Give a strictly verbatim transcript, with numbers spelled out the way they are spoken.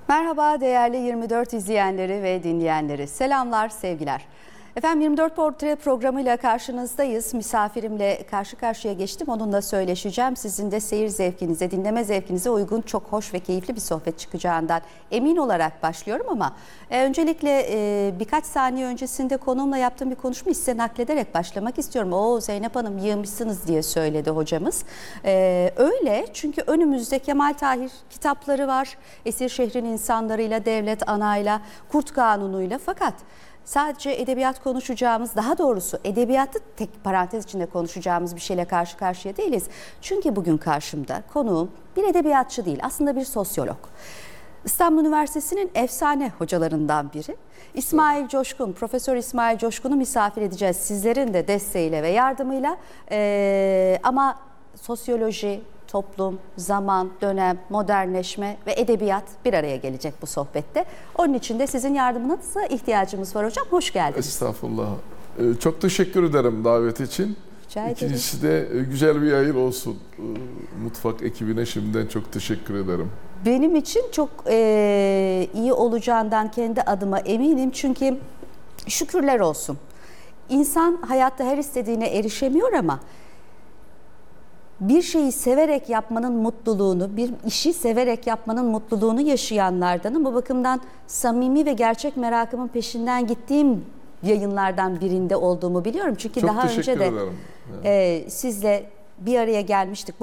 Merhaba değerli yirmi dört izleyenleri ve dinleyenleri. Selamlar, sevgiler. Efendim yirmi dört Portre programıyla karşınızdayız. Misafirimle karşı karşıya geçtim. Onunla söyleşeceğim. Sizin de seyir zevkinize, dinleme zevkinize uygun çok hoş ve keyifli bir sohbet çıkacağından emin olarak başlıyorum ama e, öncelikle e, birkaç saniye öncesinde konuğumla yaptığım bir konuşma size naklederek başlamak istiyorum. Oo Zeynep Hanım yığmışsınız diye söyledi hocamız. E, öyle çünkü önümüzde Kemal Tahir kitapları var. Esir şehrin insanlarıyla, devlet anayla, Kurt Kanunu'yla, fakat sadece edebiyat konuşacağımız, daha doğrusu edebiyatı tek parantez içinde konuşacağımız bir şeyle karşı karşıya değiliz. Çünkü bugün karşımda konuğum bir edebiyatçı değil, aslında bir sosyolog. İstanbul Üniversitesi'nin efsane hocalarından biri. İsmail Coşkun, Profesör İsmail Coşkun'u misafir edeceğiz sizlerin de desteğiyle ve yardımıyla. Ee, ama sosyoloji, toplum, zaman, dönem, modernleşme ve edebiyat bir araya gelecek bu sohbette. Onun için de sizin yardımınıza ihtiyacımız var hocam. Hoş geldiniz. Estağfurullah. Çok teşekkür ederim davet için. Rica ederim. İkincisi de güzel bir yayın olsun. Mutfak ekibine şimdiden çok teşekkür ederim. Benim için çok e, iyi olacağından kendi adıma eminim. Çünkü şükürler olsun. İnsan hayatta her istediğine erişemiyor ama bir şeyi severek yapmanın mutluluğunu, bir işi severek yapmanın mutluluğunu yaşayanlardanım. Bu bakımdan samimi ve gerçek merakımın peşinden gittiğim yayınlardan birinde olduğumu biliyorum. Çünkü Çok daha önce de ederim. e, sizle bir araya gelmiştik.